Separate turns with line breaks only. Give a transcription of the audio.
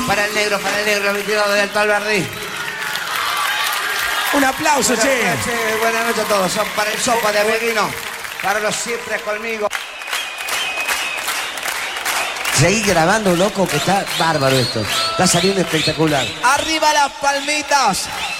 Para el negro, 22 de Alto Alberdi.
Un aplauso, che.
Buenas noches a todos. Son para el Sopa de Ameguino. Para los siempre conmigo.
Seguí grabando, loco, que está bárbaro esto. Está saliendo espectacular.
Arriba las palmitas.